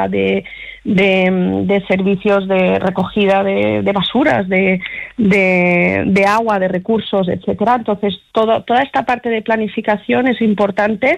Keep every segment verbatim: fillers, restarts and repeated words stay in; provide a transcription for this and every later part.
agua, de, de, de servicios de recogida de, de basuras, de, de, de agua, de recursos, etcétera. Entonces, todo, toda esta parte de planificación es importante.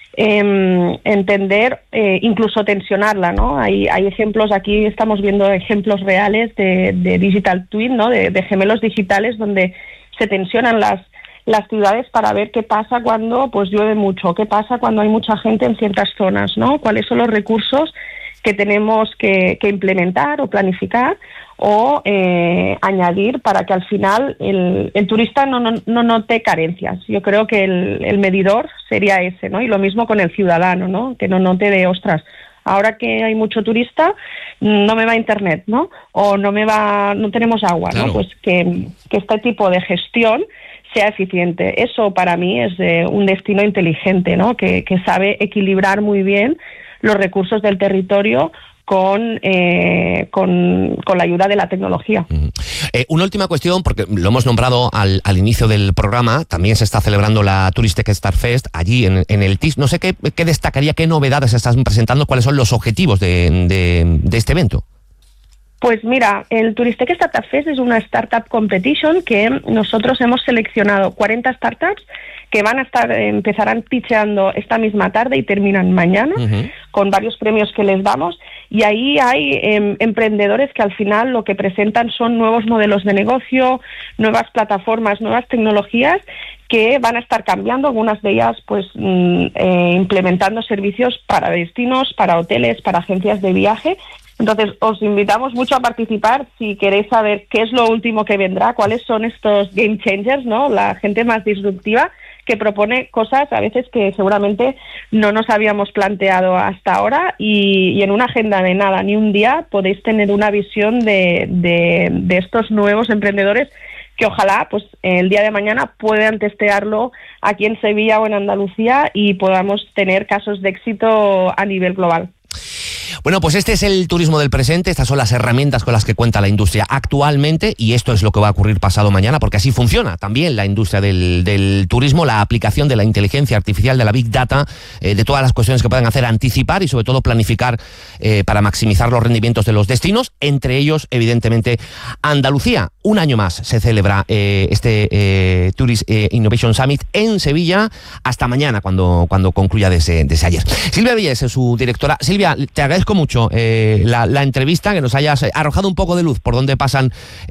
Eh, entender, eh, incluso tensionarla, ¿no? Hay, hay ejemplos, aquí estamos viendo ejemplos reales de, de digital twin, ¿no? De, de gemelos digitales donde se tensionan las, las ciudades para ver qué pasa cuando pues llueve mucho, qué pasa cuando hay mucha gente en ciertas zonas, ¿no? Cuáles son los recursos que tenemos que, que implementar o planificar o eh, añadir para que al final el, el turista no, no, no note carencias. Yo creo que el, el medidor sería ese, ¿no? Y lo mismo con el ciudadano, ¿no? Que no note de, ostras, ahora que hay mucho turista, no me va internet, ¿no? O no me va, no tenemos agua, claro. ¿no? Pues que, que este tipo de gestión sea eficiente. Eso para mí es eh, un destino inteligente, ¿no? Que, que sabe equilibrar muy bien los recursos del territorio con, eh, con, con la ayuda de la tecnología. Uh-huh. Eh, una última cuestión, porque lo hemos nombrado al, al inicio del programa, también se está celebrando la Touristic Starfest allí en, en el T I S. No sé qué, qué destacaría, qué novedades están presentando, cuáles son los objetivos de, de, de este evento. Pues mira, el Touristic Startup Fest es una startup competition que nosotros hemos seleccionado cuarenta startups que van a estar, empezarán pitcheando esta misma tarde y terminan mañana, uh-huh. con varios premios que les damos, y ahí hay eh, emprendedores que al final lo que presentan son nuevos modelos de negocio, nuevas plataformas, nuevas tecnologías que van a estar cambiando, algunas de ellas pues mm, eh, implementando servicios para destinos, para hoteles, para agencias de viaje. Entonces, os invitamos mucho a participar si queréis saber qué es lo último que vendrá, cuáles son estos game changers, ¿no? La gente más disruptiva que propone cosas a veces que seguramente no nos habíamos planteado hasta ahora y, y en una agenda de nada, ni un día, podéis tener una visión de, de, de estos nuevos emprendedores que ojalá pues el día de mañana puedan testearlo aquí en Sevilla o en Andalucía y podamos tener casos de éxito a nivel global. Bueno, pues este es el turismo del presente, estas son las herramientas con las que cuenta la industria actualmente y esto es lo que va a ocurrir pasado mañana, porque así funciona también la industria del, del turismo, la aplicación de la inteligencia artificial, de la Big Data, eh, de todas las cuestiones que puedan hacer anticipar y sobre todo planificar eh, para maximizar los rendimientos de los destinos, entre ellos, evidentemente, Andalucía. Un año más se celebra eh, este eh, Tourist eh, Innovation Summit en Sevilla hasta mañana, cuando, cuando concluya desde, desde ayer. Silvia Villés es su directora. Silvia, te agradezco mucho eh, la, la entrevista, que nos hayas arrojado un poco de luz por dónde pasan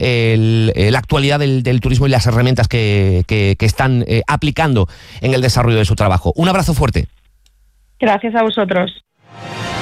el, la actualidad del, del turismo y las herramientas que, que, que están eh, aplicando en el desarrollo de su trabajo. Un abrazo fuerte. Gracias a vosotros.